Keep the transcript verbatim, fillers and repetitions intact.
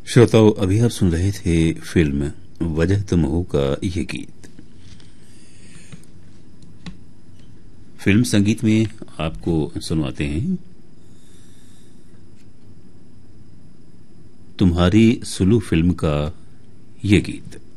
श्रोताओं, अभी आप सुन रहे थे फिल्म वजह तुम हो का ये गीत। फिल्म संगीत में आपको सुनवाते हैं तुम्हारी सुलू फिल्म का ये गीत।